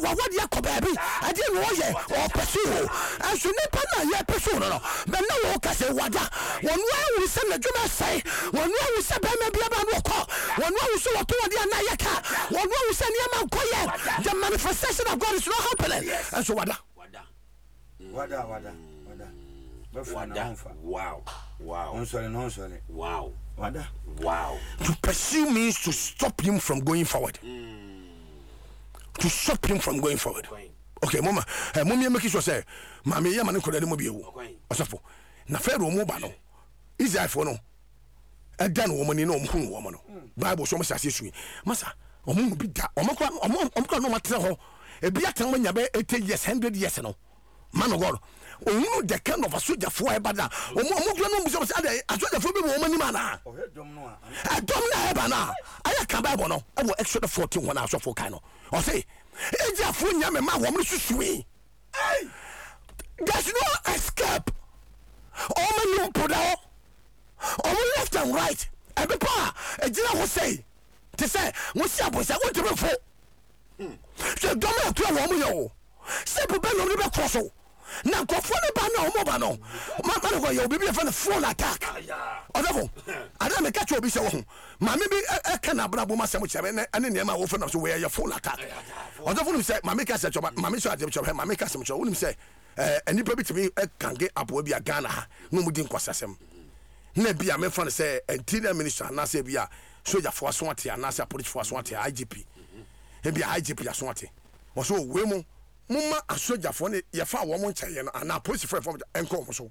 what you call baby. I didn't know ye or pursue. I should never know pursue. But no one can say what that. One way we send the Juma say, one way we send baby about walk, one way we saw to the Anayaka, one way we send Yaman Koya. The manifestation of God is not happening. And so what? Wow. Wow. To pursue means to stop him from going forward. To stop him from going forward. Okay, mama, mommy make sure say, mammy, yaman could have mobile. Osafo. Na Pharaoh mobile. Is I for no? A done woman in no woman. Bible so much as you. Massa, or be that, or no matter. A beaten when you be 80 years, 100 years, no. Man of God, oh, the kind of a soldier for a bada, or more I told the fool woman, mana. I don't know, Bana. I can't buy one. I will extra 14 1 hour for Kano. Or say, it's a fool, young man, woman, to sweet. There's no escape. All my new put out, all left and right. And papa, a dinner will say, to say, what's up with I want to be for. So don't have to a woman. Say, Papa, no, never cross. Now, go for the banner, Mobano. Mamma, where you'll be from the full attack. Although, I don't catch you be so. Mammy, I cannot brabo myself, and then my orphan to wear your full attack. Although you say, Mammy Cassette, Mammy Sergeant, Mammy Cassette, wouldn't say, and you probably to me can get up will be a Ghana, no more didn't cross him. Maybe I may find say, and Tina Minister, and I say, we are soldier for Swanty, and NASA police for Swanty, IGP. Maybe IGP as Swanty. Or so, women. Mama a soldier for it, your father won't say, and I push from the ankle. So,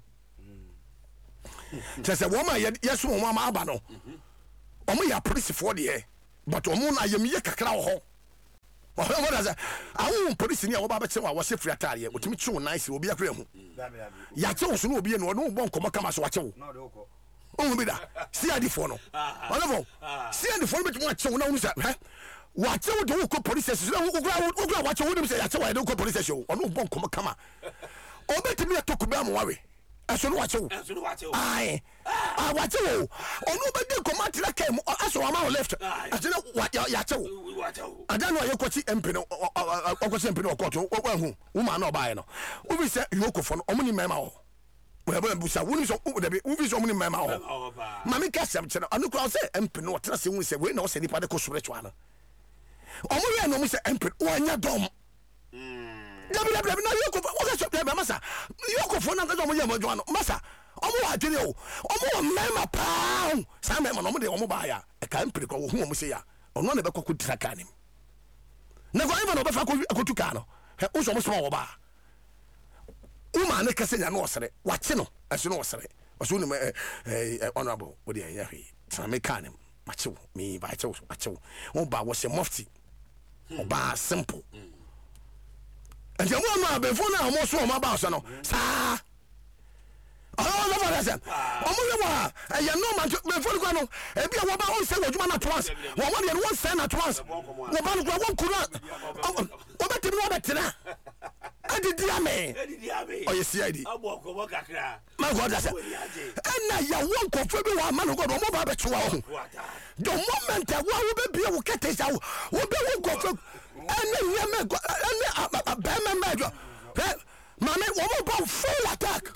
just a woman, yes, Mama Abano. Only a police for the air, but Omona, I am Yaka. What does I won't police in your Baba was a free attire, which me so nice will be a cream. Yatos will be no one come as watch. Oh, be that. See, I defono. Whatever. See, I defono, but what so knows that, what you do, police station? What you wouldn't say, that's why I don't go police station. Or no one come. Or better me a talk about worry. I should watch you. I watch you. Or nobody come out till I came. I saw a man left. I don't know what you I don't know your coach Empino or Empino or Coto, woman or buy no. We say you go for only memo. Well, Busa, who is only memo. Mammy Cassam, I look out say Empino, trusting we say, we know any part of Cosuretuana. Omo no say emperor o anya dom na you go what shop dem masa you go for na dom ya mojo masa omo adwene o omo mema pa sa mema no mo de omo ba ya e ka emperor ko hu omo say ya ono na be kokko traka nim na go even no be fa akotu ka no he o so mo so wo ba uma na kase nya no osere wache no ase no osere oso ni honorable we dey ya hwe sa me ka nim mache me ba che wo ba wo se mufti oba simple and you want be for now mo so ma ba so no sa oh no for that omo wa ya no man be for go no e bia wo ba on say wojuma na twice wo wa dey one say na twice wo ba no go won kura o be timi wo be tena adidi ame o ye CID abokobo kakra my God that's na ya won ko fe bi wa man go mo ba be twa ho the moment that we be be wo kete sa wo be wo go fe ene yeme ene ba Mama, what full attack?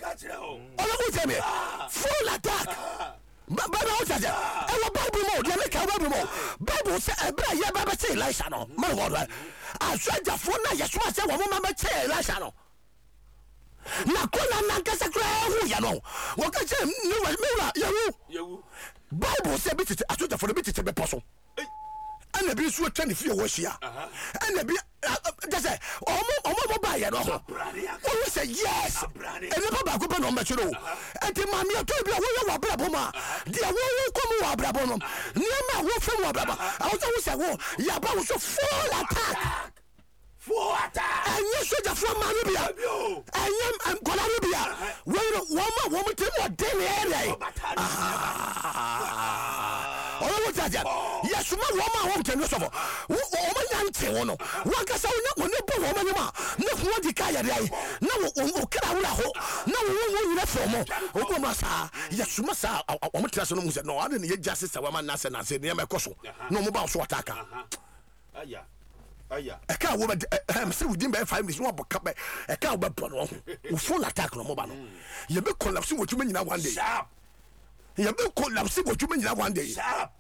Full attack. Bible mode, let me Bible mode. Bible say, "Ebra Baba say Elisha no." My God, I said the phone na Yeshua say, "Wo mama say Elisha no." Na kola na kasa kra hu ya no. Wo ka say you. Bible say be tete, I told the phone be tete be poso. And be so 20 feet washia. And be just say, "Omo buy ya no." Oh, say yes. And the baba go no match no. And the mama to be wo wa brabo ma. Dia wo come wa brabo no. Niam wo fem wa brabo. I was say wo ya ba wo so full attack. Full attack. And you should have from Maribia. I am Colaribia. Where woman to what daily area. Yes, woman won't tell us of woman yanti one. One can say, no, woman, no, what the Kaya, no, Karaho, no, left for more. Oh, Massa, yes, Massa, Omatrason, no, I didn't get justice a woman, Nasa, and said, near my coso, no mobile so attacker. Aya. I can't over say within by 5 minutes. No cup. I can't be put on. Full attack on mobile. You be collapse what you mean now one day. Sharp. You be collapse what you mean now one day. Sharp.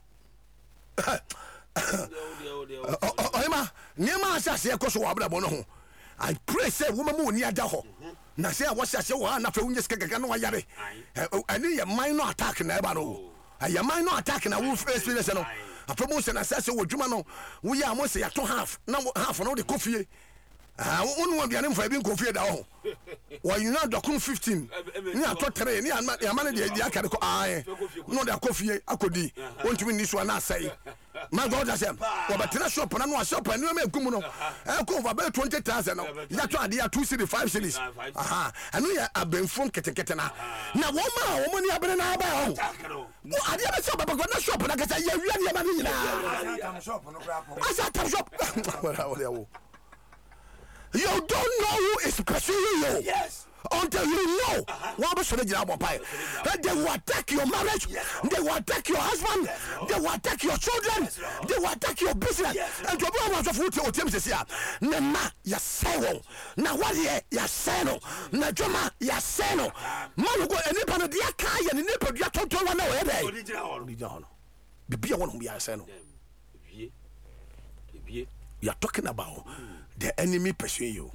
Emma, near my say, of course, Wabra. I pray, say, woman, near Daho. Now say, I was a show, and after we just get a yard. I need a minor attack in Ebano. I am minor attack in a wolf face. A promotion assessor with Jumano. We are mostly at 2 half, now half on all the coffee. I won't be an info being coffee at all. Why you not the 15? Near Tottery, near Yamani, the Akako. I know that coffee I could be. Want to win this one, I say. My God, I said, but in a shop and I shop and you make Kumuno. I'll go for about 20,000. That's why they are 2 cities, 5 cities. Aha, and we are been from Ketana. Now, woman, have been in our bow. I never saw about a shop, and I guess I really money now. I said, shop. You don't know who is pursuing you. Yes. Until you know what was the job of pie. They will attack your marriage, they will attack your husband, they will attack your children, they will attack your business. And to be able to food to Tim says here, Nema, Yasero, Nawadi, Yaseno, Najoma, Yaseno, Manugo, and Nippon, the Akai, and Nippon, Yato, one away. The beer won't be Yaseno. You are talking about the enemy pursuing you.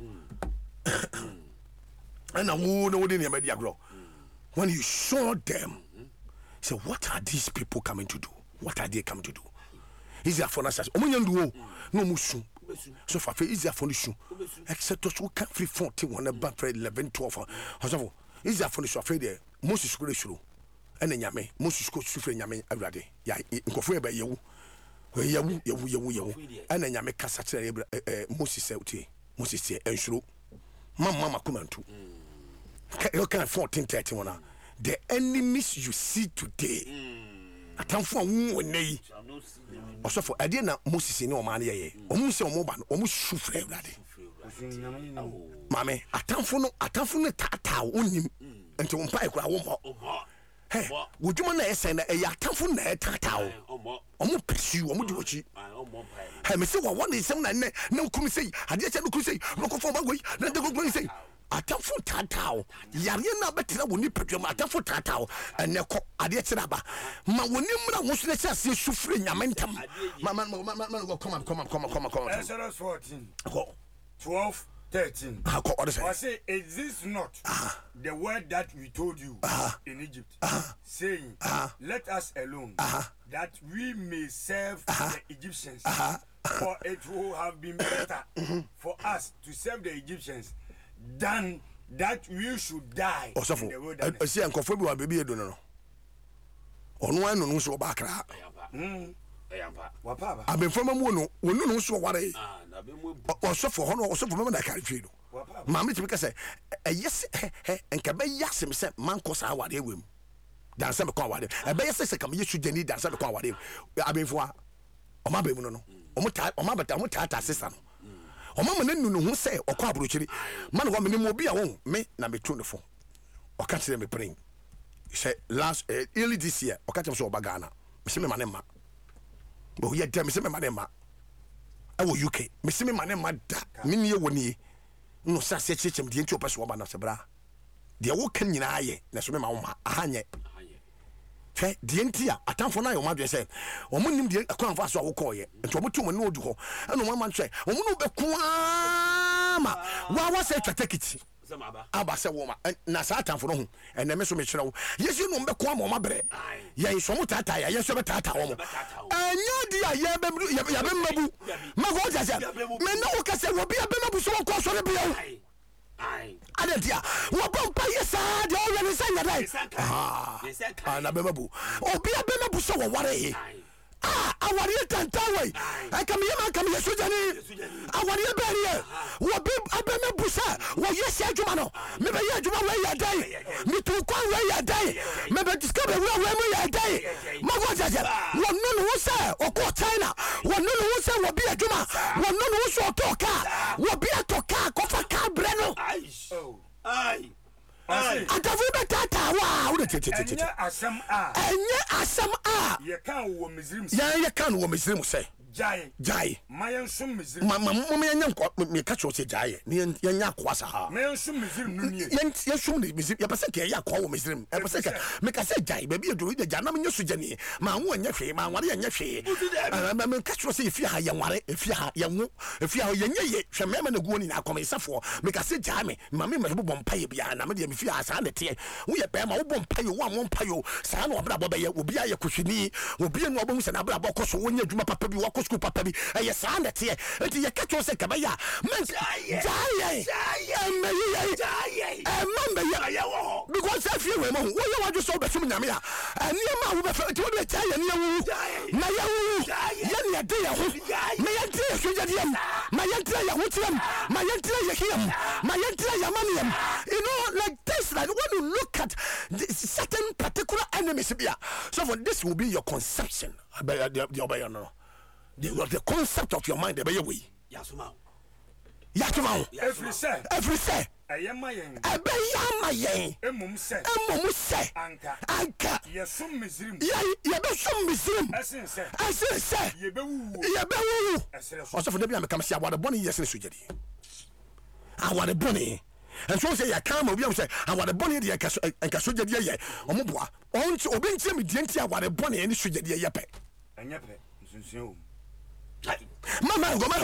And I won't in the media grow. When you saw them, say, what are these people coming to do? What are they coming to do? Easier for us as no musu. So for easier for you, except those who can't free 41 about 11, 12. However, easier for the afraid there. Most is good through. And then Yame, most is good to Yame already. Ya, go for by you. You, and then Yameka such a Moses Sauti, Moses and Shrew. Mama Kumantu. You can 14:31. The enemies you see today. A time for whom nay. Also for Adina Moses in your money, almost a mobile, almost shoot everybody. Mammy, a time for no tata only until one pike. Hey, would you want to send a yatafun tata? Almost pursue, almost do what you. Hey, Mister, what is some no come say? I just said, say, look for my way, then the good say. A tafu tatao, Yarina better when you put your matafu tatao, and Nako Adiatraba. Ma when you want to say, suffering Yamentum. Mamma, come. Exodus 14, 12, 13. I say, is this not the word that we told you in Egypt, saying, let us alone, that we may serve the Egyptians, for it will have been better for us to serve the Egyptians than that we should die in the wilderness. I see, Uncle Fabu, baby, I don't know. On one no so back. I've been from a moon, when no so what I also for honor, also for that carry feed. Mammy, because a yes, and Cabay Yasim said, Mancos our day with dance some call. I bet yes, I come, you should need dance some call. I've been for my baby, no, my tata sister. O mama nenu no hu say okwa abrochiri man wo me mo bia wo me na me tune phone o ka kire me praying say last early this year o ka tell so obagana me se me mane ma bo ye dem me se me mane ma e wo UK me se me mane ma da me ne woni no sa se chechem de nti opeso oba na se bra de wo kan nyina aye na so me ma wo ma ahanye fe de nti a atamfo na yo ma dwe se o mo nim de akwanfo aso wo koye nti o mo tumo na odu ho eno mama ntwe o mo no be kuama wa se twatekiti aba se wo ma na sa atamfo no ho ene me so me kire wo yesu no be kuama o ma bre ye so mo tata ya yesu be tata wo mo anya di a ye be mabu ma go jaja me no ka se wo bia be mabu so ko so re bia Adentia, what bump yes, the already sang that. Na bebabu. Oh, be a bebabu so what I want it and taway. I come here, Sujani. I want you barrier. What be a bebabusa? Well, yes, Jumano. Maybe you where you die. Me to call where you die. Maybe discover where you die. Magaja, what none who say, or call China. What none who say will be a Juma. What none who saw Toka. What be a Toka, Kofa Breno. Aye. Atavuba tata wow Enya asam a ye kan wo Misrim say jai mayan sum mizrim mama yanko me ka cho se jai ne yanya kwa sa ha mayan sum mizrim no nie yan sum ne mizrim ya pese ke ya kwa wo mizrim ya pese ke me ka se jai ba bi edo de jana me nyesu jani ma ho anya hwe ma ware anya hwe me ka cho se fi ha ya ware fi ha ya wu fi ha ya nye ye hwe me na guo ni na akoma isafo me ka se jai me ma me bo mpaye bia na me de me fi ha sa na te wo ye be ma wo bo mpaye wo am mpaye sa na obra bo be ye obi aye kohwini obi enu obo hu se na abra bo koso wo nya adwuma papa bi wo kosko papa bi eye sa na te enti ye ka cho se ka ba ya men jai because if you were wo ye waju so be fum nyame ya aniema wo be fa ti wo be jai ya ne wu na ya wu ye ne de ya ho me ya de ya so jade am ma ya de ya ho tiam ma ya de ya hiam ma ya de ya maniam you know like this like when you look at certain particular enemies here so for this will be your conception the concept of your mind the way yasuma every say ayamayen abayamayen emum se anka yesum mizrim ye be sum mizrim asin se ye be wu so for dem am say awade boni yes ne sojadi awade boni and so say ya come obi am say awade boni de enka sojadi ye omoboa onti obi ntie me die ntie awade boni ne sojadi ye pe anya pe nsunsun mama go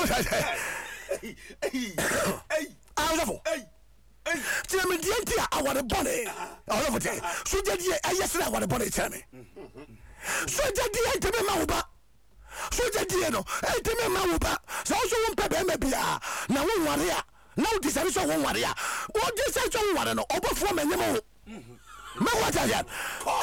tell me the idea our body all of it so jadi ayesra our body tell me so jadi tell me mauba so jadi no tell me mauba so won pebe me bia na won ware a na wo disari so won ware a wo disari so won ware no obofo me nyemo me wa jaja